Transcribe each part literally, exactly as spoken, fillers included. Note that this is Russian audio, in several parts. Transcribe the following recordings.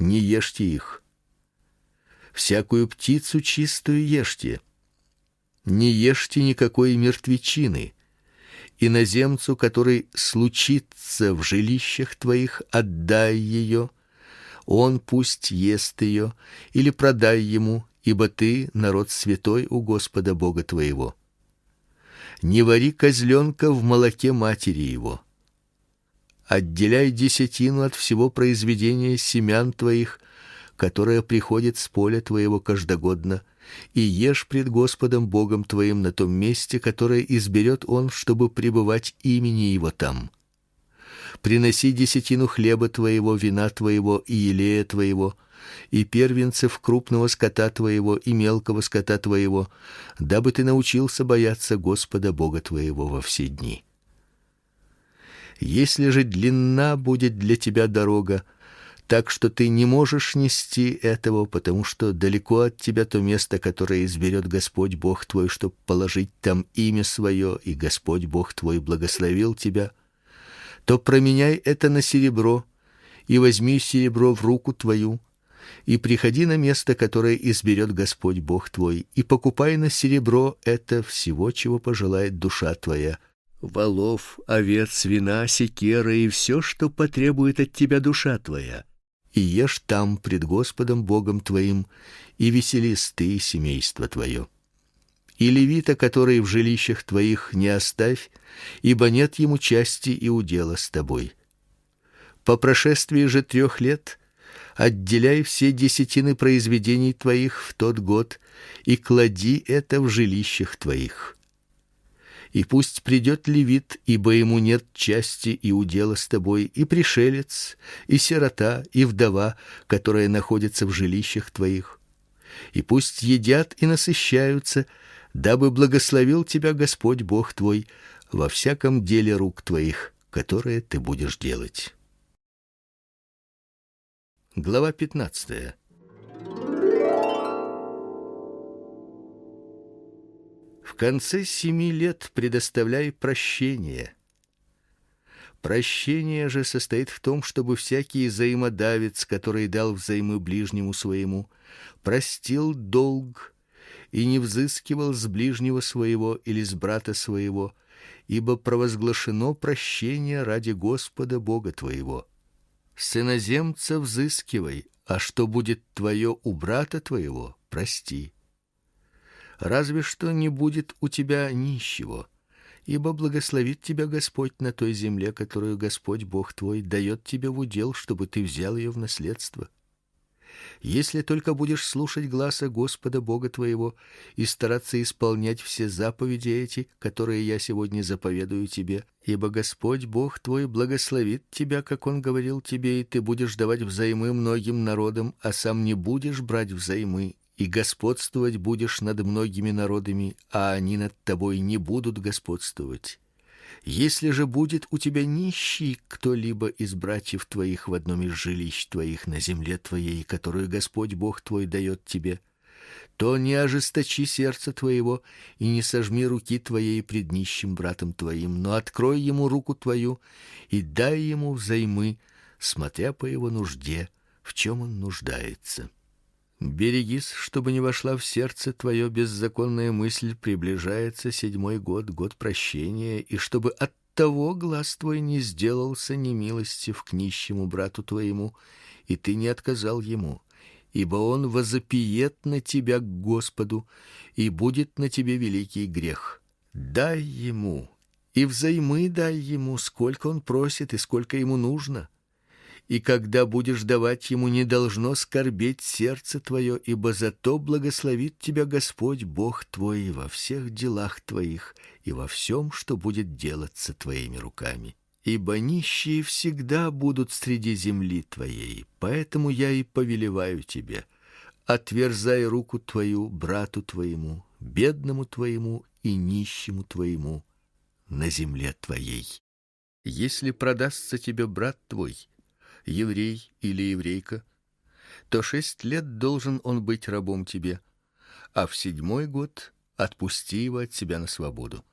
не ешьте их. Всякую птицу чистую ешьте. Не ешьте никакой мертвечины. Иноземцу, который случится в жилищах твоих, отдай ее. Он пусть ест ее, или продай ему, ибо ты народ святой у Господа Бога твоего. Не вари козленка в молоке матери его. Отделяй десятину от всего произведения семян твоих, которое приходит с поля твоего каждогодно, и ешь пред Господом Богом твоим на том месте, которое изберет Он, чтобы пребывать имени Его там. Приноси десятину хлеба твоего, вина твоего и елея твоего, и первенцев крупного скота твоего и мелкого скота твоего, дабы ты научился бояться Господа Бога твоего во все дни. Если же длинна будет для тебя дорога, так что ты не можешь нести этого, потому что далеко от тебя то место, которое изберет Господь Бог твой, чтоб положить там имя свое, и Господь Бог твой благословил тебя, то променяй это на серебро, и возьми серебро в руку твою, и приходи на место, которое изберет Господь Бог твой, и покупай на серебро это всего, чего пожелает душа твоя: волов, овец, вина, секера и все, что потребует от тебя душа твоя. И ешь там пред Господом Богом твоим, и веселись ты и семейство твое. И левита, который в жилищах твоих, не оставь, ибо нет ему части и удела с тобой. По прошествии же трех лет отделяй все десятины произведений твоих в тот год и клади это в жилищах твоих. И пусть придет левит, ибо ему нет части и удела с тобой, и пришелец, и сирота, и вдова, которая находится в жилищах твоих. И пусть едят и насыщаются, дабы благословил тебя Господь Бог твой во всяком деле рук твоих, которое ты будешь делать. Глава пятнадцатая. В конце семи лет предоставляй прощение. Прощение же состоит в том, чтобы всякий взаимодавец, который дал взаймы ближнему своему, простил долг и не взыскивал с ближнего своего или с брата своего, ибо провозглашено прощение ради Господа Бога твоего. С иноземца взыскивай, а что будет твое у брата твоего, прости. Разве что не будет у тебя нищего, ибо благословит тебя Господь на той земле, которую Господь Бог твой дает тебе в удел, чтобы ты взял ее в наследство. Если только будешь слушать гласа Господа Бога твоего и стараться исполнять все заповеди эти, которые я сегодня заповедую тебе, ибо Господь Бог твой благословит тебя, как Он говорил тебе, и ты будешь давать взаймы многим народам, а сам не будешь брать взаймы, и господствовать будешь над многими народами, а они над тобой не будут господствовать. Если же будет у тебя нищий кто-либо из братьев твоих в одном из жилищ твоих на земле твоей, которую Господь Бог твой дает тебе, то не ожесточи сердце твоего и не сожми руки твоей пред нищим братом твоим, но открой ему руку твою и дай ему взаймы, смотря по его нужде, в чем он нуждается. Берегись, чтобы не вошла в сердце твое беззаконная мысль: приближается седьмой год, год прощения, и чтобы от того глаз твой не сделался немилостив к нищему брату твоему, и ты не отказал ему, ибо он возопиет на тебя к Господу, и будет на тебе великий грех. Дай ему, и взаймы дай ему, сколько он просит и сколько ему нужно. И когда будешь давать ему, не должно скорбеть сердце твое, ибо зато благословит тебя Господь Бог твой во всех делах твоих и во всем, что будет делаться твоими руками. Ибо нищие всегда будут среди земли твоей, поэтому я и повелеваю тебе: отверзай руку твою брату твоему, бедному твоему и нищему твоему на земле твоей. Если продастся тебе брат твой, еврей или еврейка, то шесть лет должен он быть рабом тебе, а в седьмой год отпусти его от себя на свободу.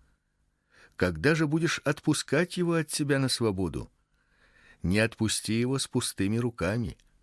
Когда же будешь отпускать его от себя на свободу, не отпусти его с пустыми руками,